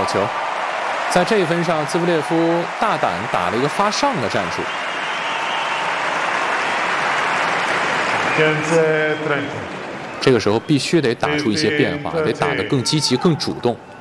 球。在这一分上，兹布列夫大胆打了一个发上的战术。这个时候必须得打出一些变化，得打得更积极、更主动。